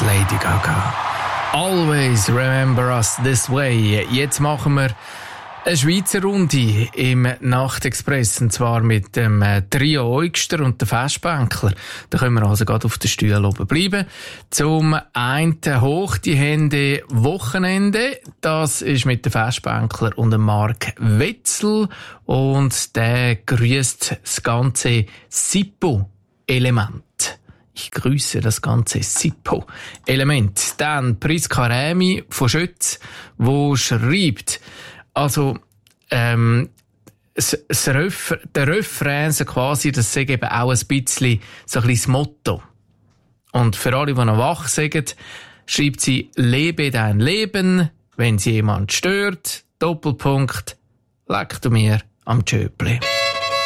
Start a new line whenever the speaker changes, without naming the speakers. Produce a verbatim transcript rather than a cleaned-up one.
Lady Gaga. Always remember us this way. Jetzt machen wir eine Schweizer Runde im Nachtexpress, und zwar mit dem Trio Eugster und den Festbänkler. Da können wir also gerade auf den Stühlen oben bleiben. Zum einen hoch die Hände Wochenende. Das ist mit dem Festbänkler und dem Mark Wetzel. Und der grüßt das ganze Sippo-Element. Ich grüße das ganze Sippo-Element. Dann Priska Rämi von Schütz, wo schreibt, also, ähm, das, das Ref, der Refrain so quasi, das ist eben auch ein bisschen so ein bisschen das Motto. Und für alle, die noch wach sind, schreibt sie, lebe dein Leben, wenn es jemand stört, Doppelpunkt, leck du mir am Tschöpli.